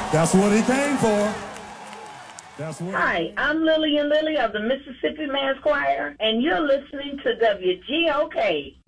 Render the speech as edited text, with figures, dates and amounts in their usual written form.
That's what he came for. That's what. Hi, I'm Lillian Lilly of the Mississippi Mass Choir, and you're listening to WGOK